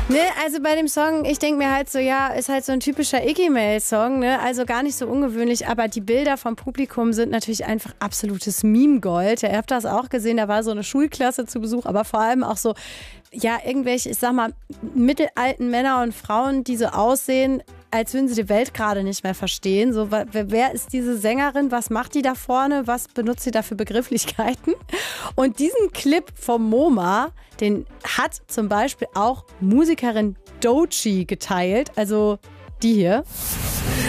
Ne, also bei dem Song, ich denke mir halt so, ja, ist halt so ein typischer Iggy-Mail-Song, ne? Also gar nicht so ungewöhnlich, aber die Bilder vom Publikum sind natürlich einfach absolutes Meme-Gold. Ja, ihr habt das auch gesehen, da war so eine Schulklasse zu Besuch, aber vor allem auch so, ja, irgendwelche, ich sag mal, mittelalten Männer und Frauen, die so aussehen, als würden sie die Welt gerade nicht mehr verstehen. So, wer ist diese Sängerin? Was macht die da vorne? Was benutzt sie da für Begrifflichkeiten? Und diesen Clip vom MoMA, den hat zum Beispiel auch Musikerin Doechii geteilt. Also die hier.